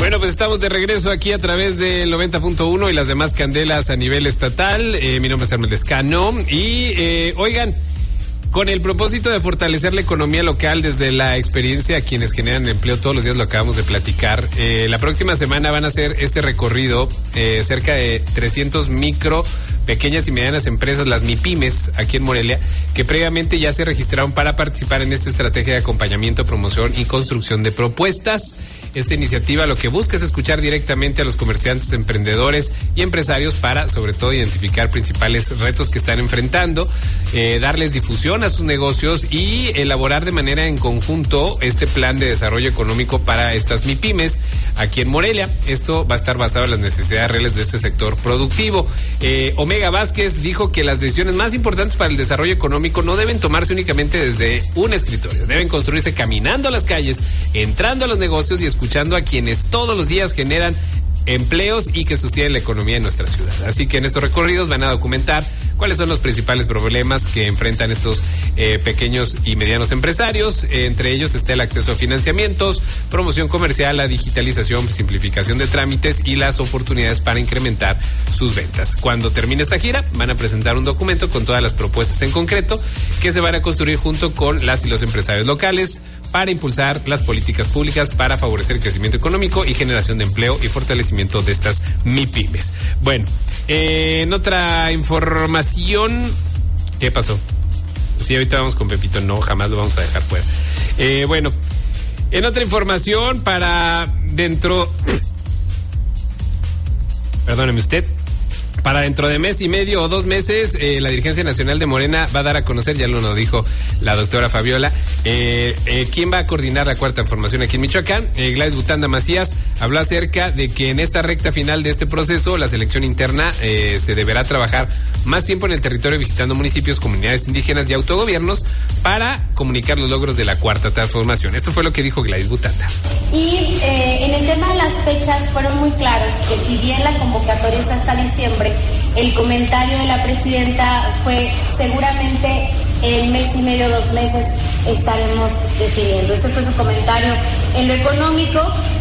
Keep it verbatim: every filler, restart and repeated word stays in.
Bueno, pues estamos de regreso aquí a través del noventa punto uno y las demás candelas a nivel estatal. Eh, mi nombre es Hermes Lescano y, eh, oigan, con el propósito de fortalecer la economía local desde la experiencia a quienes generan empleo, todos los días lo acabamos de platicar, eh, la próxima semana van a hacer este recorrido, eh, cerca de trescientos micro, pequeñas y medianas empresas, las MIPYMES, aquí en Morelia, que previamente ya se registraron para participar en esta estrategia de acompañamiento, promoción y construcción de propuestas. Esta iniciativa lo que busca es escuchar directamente a los comerciantes, emprendedores y empresarios para, sobre todo, identificar principales retos que están enfrentando, eh, darles difusión a sus negocios y elaborar de manera en conjunto este plan de desarrollo económico para estas MIPYMES aquí en Morelia. Esto va a estar basado en las necesidades reales de este sector productivo. Eh, Omega Vázquez dijo que las decisiones más importantes para el desarrollo económico no deben tomarse únicamente desde un escritorio, deben construirse caminando a las calles, entrando a los negocios y escuchando escuchando a quienes todos los días generan empleos y que sostienen la economía de nuestra ciudad. Así que en estos recorridos van a documentar cuáles son los principales problemas que enfrentan estos eh, pequeños y medianos empresarios. Eh, entre ellos está el acceso a financiamientos, promoción comercial, la digitalización, simplificación de trámites y las oportunidades para incrementar sus ventas. Cuando termine esta gira, van a presentar un documento con todas las propuestas en concreto que se van a construir junto con las y los empresarios locales para impulsar las políticas públicas para favorecer el crecimiento económico y generación de empleo y fortalecimiento de estas MIPYMES. Bueno, eh, en otra información, ¿qué pasó? Sí, ahorita vamos con Pepito, no, jamás lo vamos a dejar fuera. Eh, bueno, en otra información para dentro, perdóneme usted, para dentro de mes y medio o dos meses, eh, la Dirigencia Nacional de Morena va a dar a conocer, ya lo nos dijo la doctora Fabiola, eh, eh, quién va a coordinar la cuarta formación aquí en Michoacán. eh, Gladys Butanda Macías habló acerca de que en esta recta final de este proceso, la selección interna eh, se deberá trabajar más tiempo en el territorio visitando municipios, comunidades indígenas y autogobiernos para comunicar los logros de la cuarta transformación. Esto fue lo que dijo Gladys Butanda. Y eh, en el tema de las fechas fueron muy claros, que si bien la convocatoria está hasta diciembre, el comentario de la presidenta fue seguramente en mes y medio, dos meses estaremos definiendo. Este fue su comentario en lo económico.